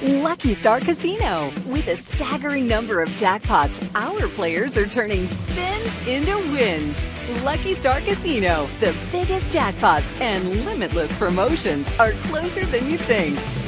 Lucky Star Casino. With a staggering number of jackpots, our players are turning spins into wins. Lucky Star Casino. The biggest jackpots and limitless promotions are closer than you think.